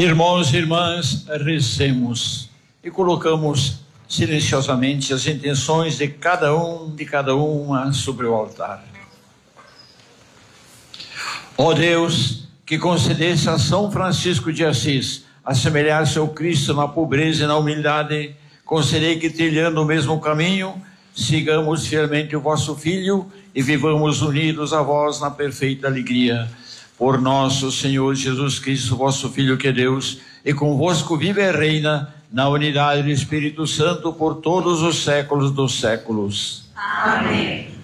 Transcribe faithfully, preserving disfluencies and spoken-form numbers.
Irmãos e irmãs, recemos e colocamos silenciosamente as intenções de cada um, de cada uma sobre o altar. Ó Deus, que concedesse a São Francisco de Assis assemelhar-se ao Cristo na pobreza e na humildade, concedei que, trilhando o mesmo caminho, sigamos fielmente o vosso Filho e vivamos unidos a vós na perfeita alegria. Por nosso Senhor Jesus Cristo, vosso Filho, que é Deus, e convosco vive e reina na unidade do Espírito Santo por todos os séculos dos séculos. Amém.